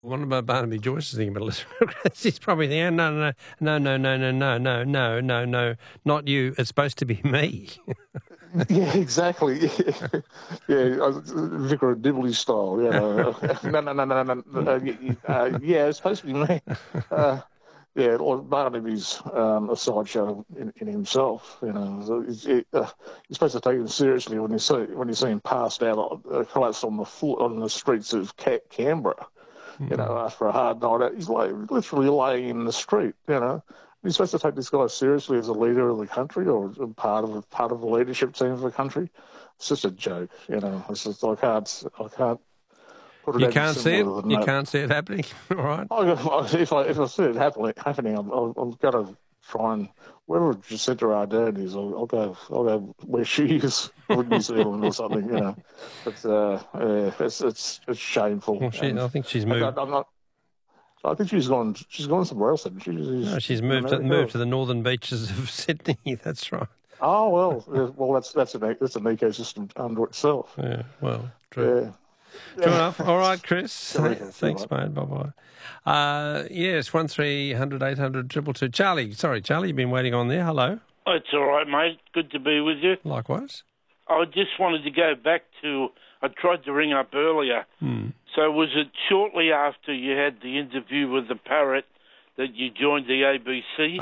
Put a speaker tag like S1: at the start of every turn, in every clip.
S1: What about Barnaby Joyce thinking about Elizabeth? She's probably thinking, no, not you. It's supposed to be me.
S2: Yeah, exactly. Yeah, Vicar of Dibley style. You know, no. Yeah, it's supposed to be me. Yeah, well, Barnaby's a sideshow in himself. You know, so you're supposed to take him seriously when you see him passed out, collapsed on the streets of Canberra. You know, after a hard night out, he's like literally laying in the street. You know, you're supposed to take this guy seriously as a leader of the country or part of the leadership team of the country. It's just a joke. You know, it's just I can't put it
S1: You
S2: any
S1: can't see it.
S2: simpler than
S1: You
S2: that.
S1: can't see it happening. All right.
S2: If I see it happening, I'm going to try and wherever Jacinta Ardern is, I'll go where she is, or New Zealand or something. You know, but it's shameful.
S1: Well, I think she's moved.
S2: I think she's gone somewhere else.
S1: She's moved to the northern beaches of Sydney. That's right.
S2: Oh well, that's an ecosystem unto itself.
S1: Yeah. Well, true. Yeah. True enough. All right, Chris. Thanks, mate. Bye-bye. Yes, 1300 800 222. Charlie, you've been waiting on there. Hello.
S3: Oh, it's all right, mate. Good to be with you.
S1: Likewise.
S3: I just wanted to go back to, I tried to ring up earlier. So was it shortly after you had the interview with the parrot that you joined the ABC?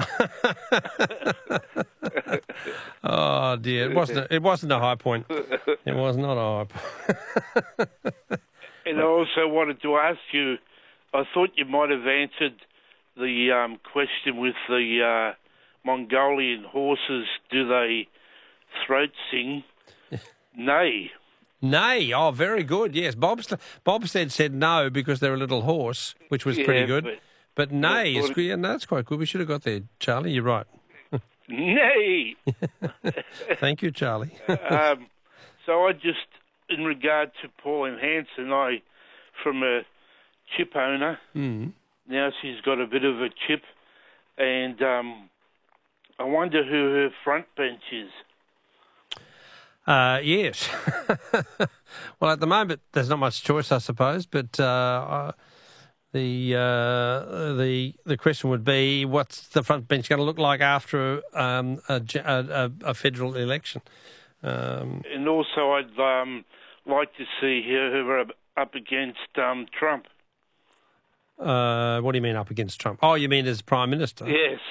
S1: Oh dear, it wasn't a high point. It was not a high point.
S3: And I also wanted to ask you, I thought you might have answered the question with the Mongolian horses. Do they throat sing? Nay.
S1: Nay. Oh, very good. Yes, Bob said no because they're a little hoarse, which was pretty good. But nay is good. Yeah, no, that's quite good. We should have got there, Charlie. You're right.
S3: Nay.
S1: Thank you, Charlie.
S3: So I just, in regard to Pauline Hanson, from a chip owner, now she's got a bit of a chip, and I wonder who her front bench is.
S1: Yes. Well, at the moment, there's not much choice, I suppose, but the question would be, what's the front bench going to look like after a federal election?
S3: And also, I'd like to see her up against Trump.
S1: What do you mean up against Trump? Oh, you mean as Prime Minister?
S3: Yes.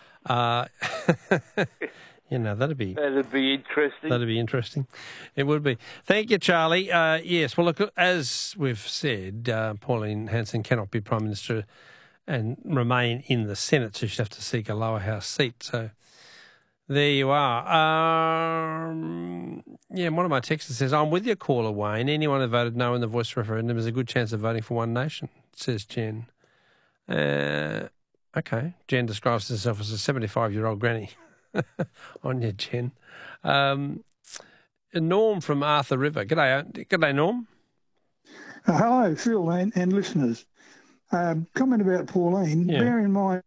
S1: You know, that'd be
S3: interesting.
S1: That'd be interesting. It would be. Thank you, Charlie. Yes, well, look, as we've said, Pauline Hanson cannot be Prime Minister and remain in the Senate, so she'd have to seek a lower house seat. So there you are. Yeah, one of my texters says, I'm with your caller, Wayne. Anyone who voted no in the Voice referendum has a good chance of voting for One Nation, says Jen. Okay. Jen describes herself as a 75-year-old granny. On you, Jen. Norm from Arthur River. G'day, Norm.
S4: Hello, Phil and listeners. Comment about Pauline.
S1: Yeah.
S4: Bear in mind.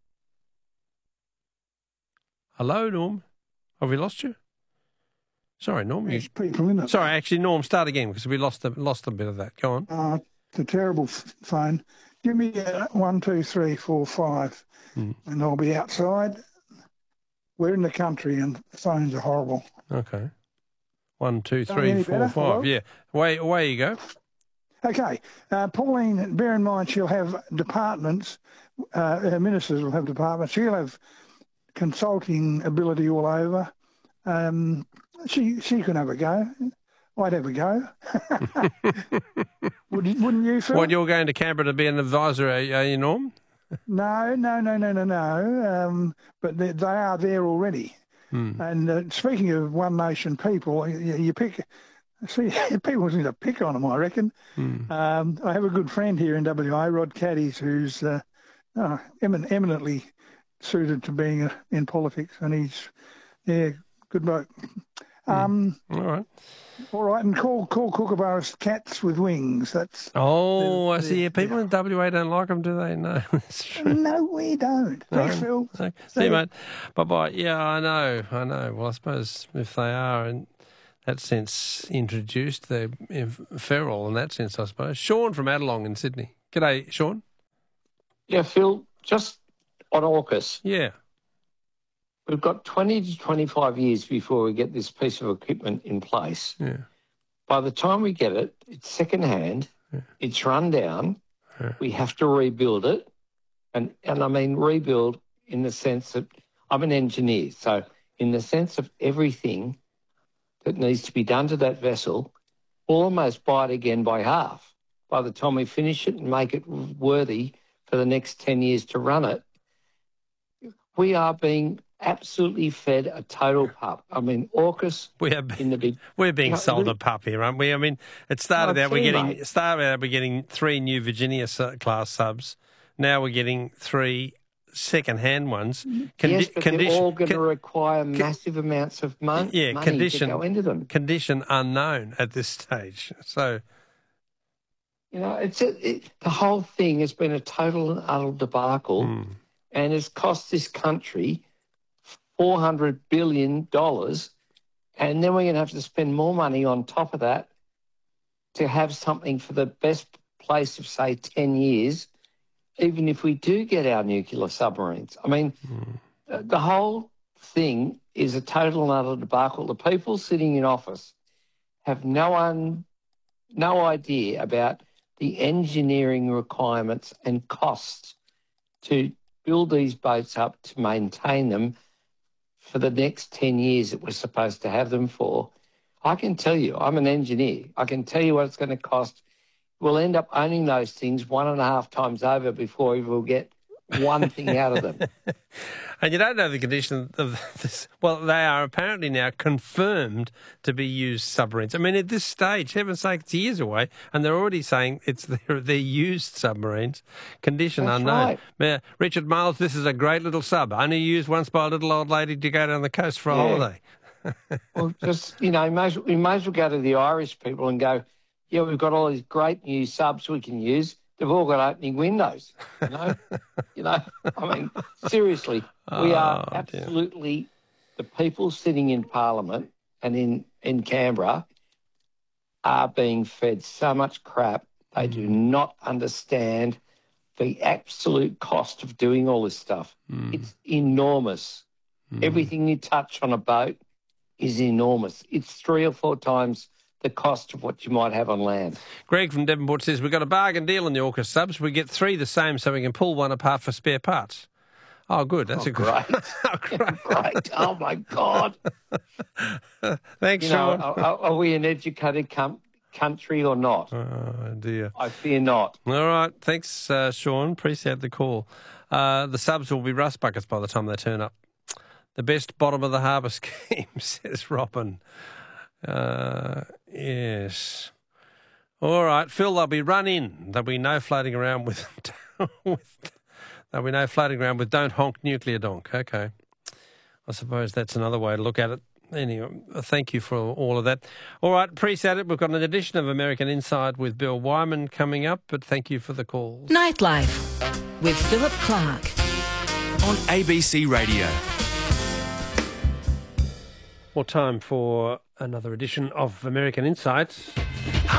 S1: Hello, Norm. Have we lost you? Sorry, Norm.
S4: There's people in it.
S1: Sorry, actually, Norm, start again because we lost a bit of that. Go on.
S4: It's a terrible phone. Give me 1, 2, 3, 4, 5, and I'll be outside. We're in the country and the phones are horrible.
S1: Okay. 1, 2, 3, 4, 5. Hello? Yeah. Away you go.
S4: Okay. Pauline, bear in mind she'll have departments. Her ministers will have departments. She'll have consulting ability all over. She can have a go. I'd have a go. Wouldn't you, Phil?
S1: What, you're going to Canberra to be an advisor, are you, Norm?
S4: No. But they are there already. And speaking of One Nation people, you pick. See, people seem to pick on them, I reckon. I have a good friend here in WA, Rod Caddies, who's eminently suited to being in politics, and he's good bloke.
S1: All right.
S4: All right, and call kookaburras cats with wings. That's
S1: I see. People in WA don't like them, do they? No, that's true.
S4: No, we don't. Thanks, Phil.
S1: Okay. See you, mate. Bye-bye. Yeah, I know. Well, I suppose if they are in that sense introduced, they're feral in that sense, I suppose. Sean from Adelong in Sydney. G'day, Sean.
S5: Yeah, Phil, just on AUKUS,
S1: Yeah.
S5: we've got 20 to 25 years before we get this piece of equipment in place.
S1: Yeah.
S5: By the time we get it, it's second-hand, it's run down, we have to rebuild it, and I mean rebuild in the sense that I'm an engineer, so in the sense of everything that needs to be done to that vessel, we'll almost buy it again by half. By the time we finish it and make it worthy for the next 10 years to run it, we are being absolutely fed a total pup. I mean, AUKUS
S1: we're being sold a pup here, aren't we? I mean, it started out we're getting 3 new Virginia class subs. Now we're getting 3 second-hand ones.
S5: Yes, but they're all going to require massive amounts of money to go into them.
S1: Condition unknown at this stage. So,
S5: you know, the whole thing has been a total and utter debacle, and has cost this country $400 billion, and then we're going to have to spend more money on top of that to have something for the best place of, say, 10 years, even if we do get our nuclear submarines. I mean, the whole thing is a total and utter debacle. The people sitting in office have no idea about the engineering requirements and costs to build these boats up, to maintain them for the next 10 years that we're supposed to have them for. I can tell you, I'm an engineer. I can tell you what it's going to cost. We'll end up owning those things 1.5 times over before we will get one thing out of them.
S1: And you don't know the condition of this. Well, they are apparently now confirmed to be used submarines. I mean, at this stage, heaven's sake, it's years away, and they're already saying they're used submarines. Condition
S5: That's
S1: unknown.
S5: right.
S1: Now, Richard Miles, this is a great little sub, only used once by a little old lady to go down the coast for a holiday.
S5: Well, just, you know, we may as well go to the Irish people and go, yeah, we've got all these great new subs we can use. They've all got opening windows, you know. I mean, seriously, we are absolutely, the people sitting in Parliament and in Canberra are being fed so much crap. They do not understand the absolute cost of doing all this stuff. It's enormous. Everything you touch on a boat is enormous. It's 3 or 4 times the cost of what you might have on land.
S1: Greg from Devonport says, we've got a bargain deal on the AUKUS subs. We get 3 the same so we can pull one apart for spare parts. Oh, good. That's
S5: great. Great. Oh, my God.
S1: Thanks, Sean.
S5: Are we an educated country or not?
S1: Oh, dear.
S5: I fear not.
S1: All right. Thanks, Sean. Appreciate the call. The subs will be rust buckets by the time they turn up. The best bottom of the harbour scheme, says Robin. Yes. All right, Phil, they'll be run in. There'll be no floating around with don't honk nuclear donk. Okay. I suppose that's another way to look at it. Anyway, thank you for all of that. All right, appreciate it. We've got an edition of American Inside with Bill Wyman coming up, but thank you for the calls.
S6: Nightlife with Philip Clark
S7: on ABC Radio.
S1: Well, time for another edition of American Insights.